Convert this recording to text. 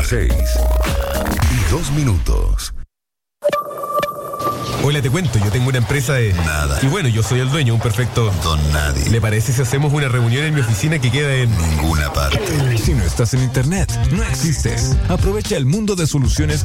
6:02. Hola, te cuento, yo tengo una empresa de... Nada. Y bueno, yo soy el dueño, un perfecto... Don nadie. ¿Le parece si hacemos una reunión en mi oficina que queda en... Ninguna parte. Si no estás en internet, no existes. Aprovecha el mundo de soluciones